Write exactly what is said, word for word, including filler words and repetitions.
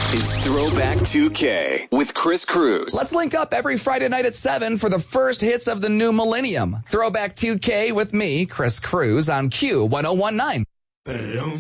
It's Throwback two K with Chris Cruz. Let's link up every Friday night at seven for the first hits of the new millennium. Throwback two K with me, Chris Cruz, on Q ten nineteen.